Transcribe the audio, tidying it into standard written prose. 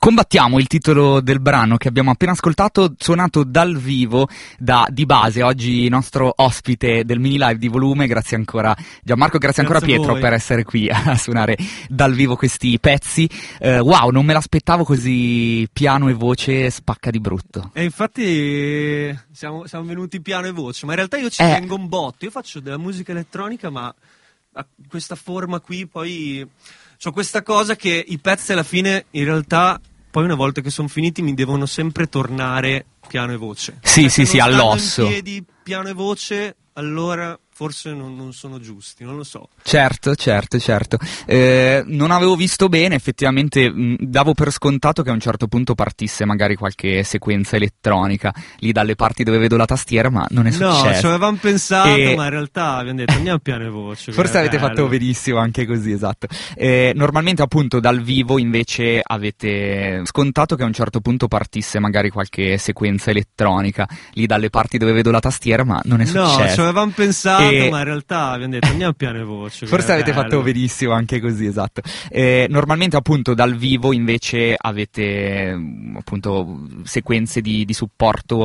Combattiamo, il titolo del brano che abbiamo appena ascoltato, suonato dal vivo da Di Base, oggi nostro ospite del mini live di Volume. Grazie ancora Gianmarco, grazie ancora Pietro per essere qui a suonare dal vivo questi pezzi. Wow, non me l'aspettavo così piano e voce, spacca di brutto. E infatti siamo venuti piano e voce, ma in realtà io ci tengo un botto. Io faccio della musica elettronica, ma a questa forma qui poi c'ho questa cosa che i pezzi alla fine in realtà poi una volta che sono finiti mi devono sempre tornare piano e voce. Sì, se non all'osso. in piedi piano e voce, allora forse non sono giusti, non lo so. Certo. Non avevo visto bene, effettivamente davo per scontato che a un certo punto partisse magari qualche sequenza elettronica lì dalle parti dove vedo la tastiera, ma non è successo. No, ci avevamo pensato, ma in realtà abbiamo detto andiamo piano e voce. Forse avete fatto benissimo anche così, esatto. Normalmente appunto dal vivo invece avete scontato che a un certo punto partisse magari qualche sequenza elettronica lì dalle parti dove vedo la tastiera, ma non è successo. No, ci avevamo pensato, ma in realtà abbiamo detto andiamo piano e voce. Forse avete fatto benissimo anche così, esatto. Normalmente appunto dal vivo invece avete appunto sequenze di supporto